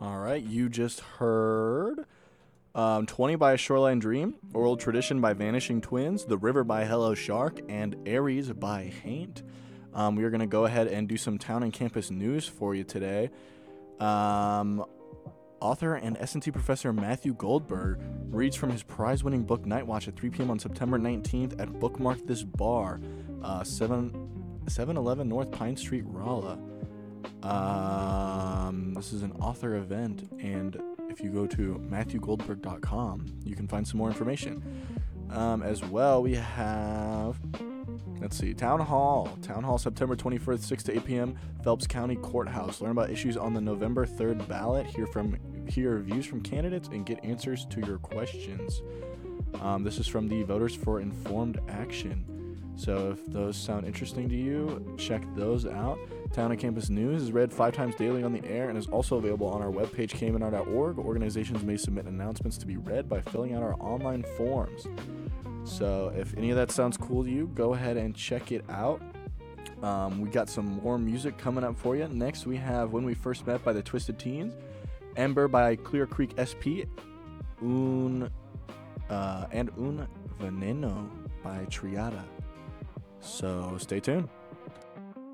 All right, you just heard 20 by A Shoreline Dream, Oral Tradition by Vanishing Twins, The River by Hello Shark, and Aries by Haint. We are going to go ahead and do some town and campus news for you today. Author and S&T professor Matthew Goldberg reads from his prize-winning book Night Watch at 3 p.m. on September 19th at Bookmark This Bar, 711 North Pine Street, Rolla. This is an author event, and if you go to MatthewGoldberg.com, you can find some more information. As well, we have... Let's see. Town Hall, September 21st, 6 to 8 p.m., Phelps County Courthouse. Learn about issues on the November 3rd ballot, hear views from candidates, and get answers to your questions. This is from the Voters for Informed Action. So if those sound interesting to you, check those out. Town and Campus News is read 5 times daily on the air and is also available on our webpage, kmnr.org. Organizations may submit announcements to be read by filling out our online forms. So if any of that sounds cool to you, go ahead and check it out. We got some more music coming up for you. Next, we have When We First Met by the Twisted Teens, Ember by Clear Creek SP, Un Veneno by Triada. So stay tuned.